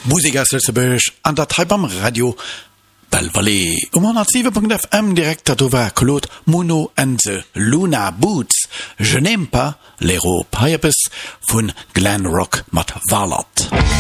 Musik aus Lützeburg an der Treib am Radio Belvalet. 107.fm direkt darüber Claude Mono and the Luna Boots. Je n'aime pas les Ropes von Glen Rock mit Varlot.